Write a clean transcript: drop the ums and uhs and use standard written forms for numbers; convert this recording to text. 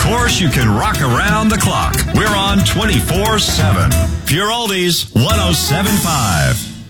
course, you can rock around the clock. We're on 24/7. Pure Oldies 107.5.